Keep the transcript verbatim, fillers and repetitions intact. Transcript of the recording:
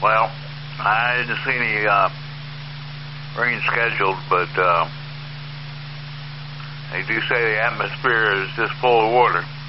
Well, I didn't see any uh, rain scheduled, but uh, they do say the atmosphere is just full of water.